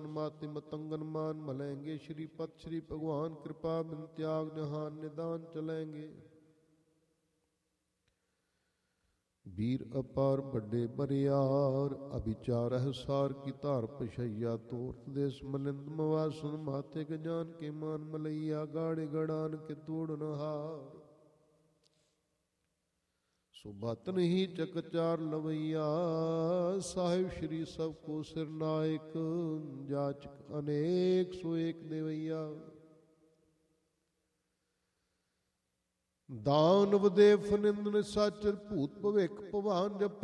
माते मतंगन मान मलेंगे। श्रीपत श्री भगवान कृपा बिन त्याग जहान निदान चलेंगे। वीर अपार बड़े बरियार अभिचार है सार की धार पशैया। तोर्त देश मलिंद मवासन माते गजान के मान मलैया। गाड़े गड़ान के तोड़ नहार सुबतन ही चकचार लवैया। साहिब श्री सबको सिरनायक जाचक अनेक सो एक देवैया। दानव देव निंदन साचर भूत भविख भवान जप